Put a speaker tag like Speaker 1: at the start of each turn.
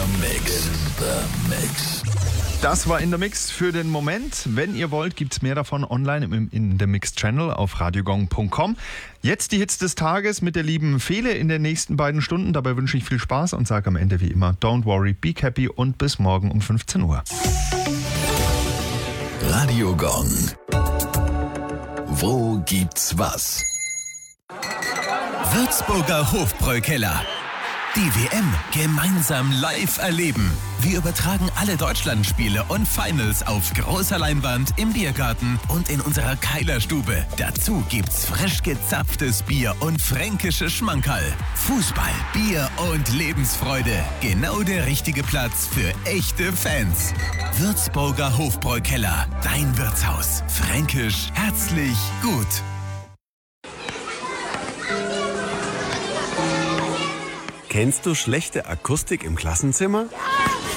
Speaker 1: Mix.
Speaker 2: Das war In The Mix für den Moment. Wenn ihr wollt, gibt's mehr davon online im In The Mix Channel auf radiogong.com. Jetzt die Hits des Tages mit der lieben Fele in den nächsten beiden Stunden. Dabei wünsche ich viel Spaß und sage am Ende wie immer, don't worry, be happy und bis morgen um 15 Uhr.
Speaker 1: Radio Gong. Wo gibt's was?
Speaker 3: Würzburger Hofbräukeller. Die WM gemeinsam live erleben. Wir übertragen alle Deutschlandspiele und Finals auf großer Leinwand, im Biergarten und in unserer Keilerstube. Dazu gibt's frisch gezapftes Bier und fränkische Schmankerl. Fußball, Bier und Lebensfreude. Genau der richtige Platz für echte Fans. Würzburger Hofbräukeller. Dein Wirtshaus. Fränkisch, herzlich, gut.
Speaker 4: Kennst du schlechte Akustik im Klassenzimmer?